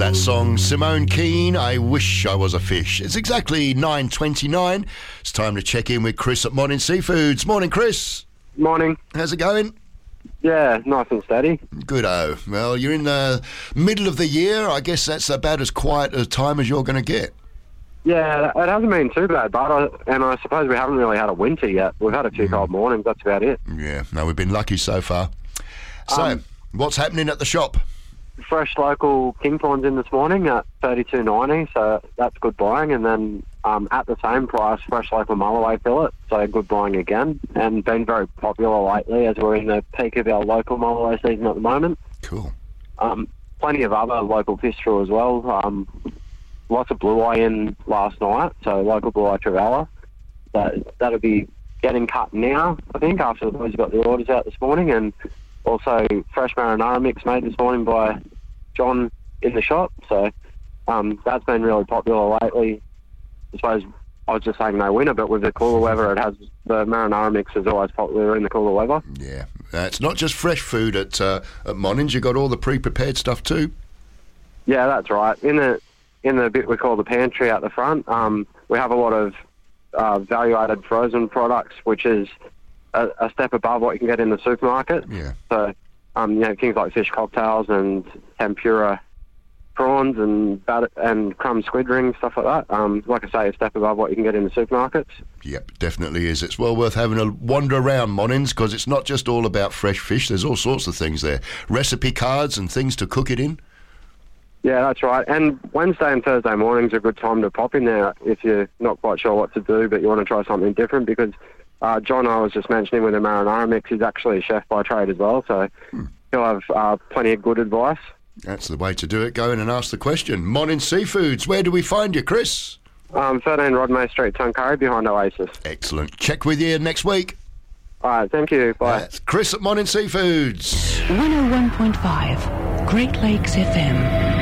that song. Simone Keane, I Wish I Was a Fish. It's exactly 9:29. It's time to check in with Chris at Morning Seafoods. Morning, Chris. Morning. How's it going? Yeah, nice and steady. Good-o. Well, you're in the middle of the year. I guess that's about as quiet a time as you're going to get. Yeah, it hasn't been too bad, but I suppose we haven't really had a winter yet. We've had a few cold mornings, that's about it. Yeah, no, we've been lucky so far. So, what's happening at the shop? Fresh local king prawns in this morning at $32.90, so that's good buying. And then at the same price, fresh local mulloway fillet, so good buying again. And been very popular lately as we're in the peak of our local mulloway season at the moment. Cool. Plenty of other local fish through as well. Lots of blue eye in last night, so local blue eye trevella. That'll be getting cut now, I think, after the boys got the orders out this morning. And also fresh marinara mix made this morning by John in the shop. So that's been really popular lately. I suppose I was just saying no winter, but with the cooler weather, the marinara mix is always popular in the cooler weather. Yeah, it's not just fresh food at Monins. You've got all the pre-prepared stuff too. Yeah, that's right. In the bit we call the pantry at the front, we have a lot of value-added frozen products, which is a step above what you can get in the supermarket. Yeah. So, things like fish cocktails and tempura prawns and crumb squid rings, stuff like that. Like I say, a step above what you can get in the supermarkets. Yep, definitely is. It's well worth having a wander around Monins because it's not just all about fresh fish. There's all sorts of things there. Recipe cards and things to cook it in. Yeah, that's right. And Wednesday and Thursday mornings are a good time to pop in there if you're not quite sure what to do, but you want to try something different, because John, I was just mentioning with the marinara mix, he's actually a chef by trade as well, so he'll have plenty of good advice. That's the way to do it. Go in and ask the question. Morning Seafoods, where do we find you, Chris? 13 Rodmay Street, Tuncurry, behind Oasis. Excellent. Check with you next week. All right, thank you. Bye. That's Chris at Morning Seafoods. 101.5 Great Lakes FM.